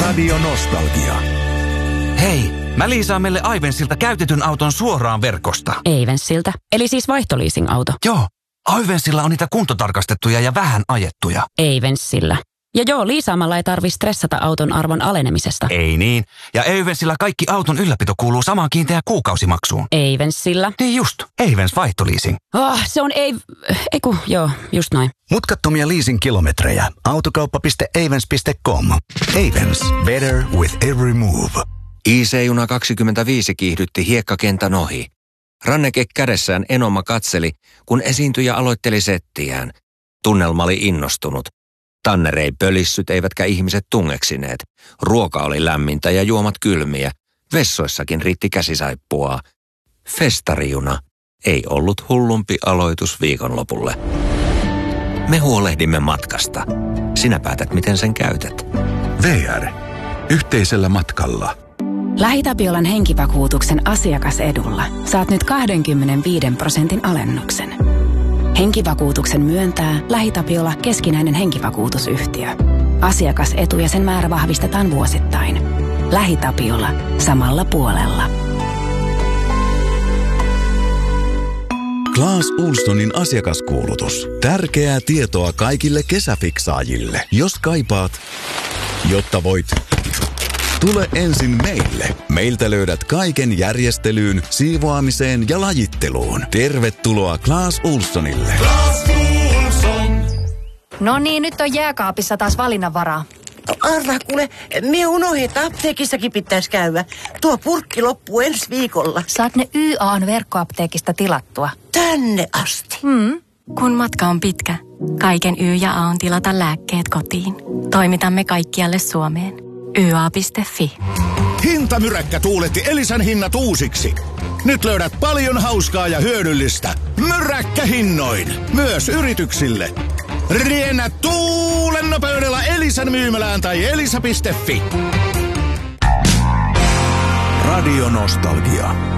Radio Nostalgia. Hei, mä liisaan meille Aivensilta käytetyn auton suoraan verkosta. Aivensilta, eli siis vaihtoliising-auto. Joo, Aivensilla on niitä kuntotarkastettuja ja vähän ajettuja. Aivensillä. Ja joo, liisaamalla ei tarvitse stressata auton arvon alenemisesta. Ei niin. Ja Aivensilla kaikki auton ylläpito kuuluu samaan kiinteään kuukausimaksuun. Aivensillä. Niin just, Aivens vaihtoliising. Se on joo, just noin. Mutkattomia leasing-kilometrejä. Autokauppa.avens.com. Avens. Better with every move. IC-juna 25 kiihdytti hiekkakentän ohi. Ranneke kädessään Enoma katseli, kun esiintyjä aloitteli settiään. Tunnelma oli innostunut. Tanner ei pölissyt eivätkä ihmiset tungeksineet. Ruoka oli lämmintä ja juomat kylmiä. Vessoissakin riitti käsisaippua. Festarijuna ei ollut hullumpi aloitus viikonlopulle. Me huolehdimme matkasta. Sinä päätät, miten sen käytät. VR. Yhteisellä matkalla. LähiTapiolan henkivakuutuksen asiakasedulla saat nyt 25% alennuksen. Henkivakuutuksen myöntää LähiTapiola keskinäinen henkivakuutusyhtiö. Asiakasetu ja sen määrä vahvistetaan vuosittain. LähiTapiola. Samalla puolella. Clas Ohlsonin asiakaskuulutus. Tärkeää tietoa kaikille kesäfiksaajille. Jos kaipaat, jotta voit... Tule ensin meille. Meiltä löydät kaiken järjestelyyn, siivoamiseen ja lajitteluun. Tervetuloa Clas Ohlsonille. Clas Ohlson. No niin, nyt on jääkaapissa taas valinnanvaraa. Arvaa kuule, mie unohdin, että apteekissakin pitäisi käydä. Tuo purkki loppuu ensi viikolla. Saat ne YA:n verkkoapteekista tilattua. Tänne asti. Kun matka on pitkä, kaiken Y ja A on tilata lääkkeet kotiin. Toimitamme kaikkialle Suomeen. YA.fi. Hintamyräkkä tuuletti Elisan hinnat uusiksi. Nyt löydät paljon hauskaa ja hyödyllistä. Myräkkähinnoin. Myös yrityksille. Riennä tuulen nopeudella Elisan myymälään tai elisa.fi. Radio Nostalgia.